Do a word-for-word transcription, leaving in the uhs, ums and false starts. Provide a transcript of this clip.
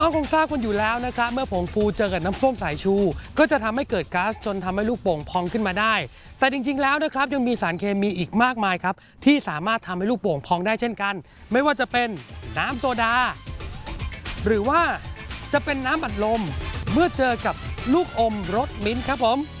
ก็คงทราบกันอยู่แล้วนะครับเมื่อผงฟูเจอกับน้ำส้มสายชูก็จะทำให้เกิดก๊าซจนทำให้ลูกโป่งพองขึ้นมาได้แต่จริงๆแล้วนะครับยังมีสารเคมีอีกมากมายครับที่สามารถทำให้ลูกโป่งพองได้เช่นกันไม่ว่าจะเป็นน้ำโซดาหรือว่าจะเป็นน้ำอัดลมเมื่อเจอกับลูกอมรสมิ้นท์ครับผม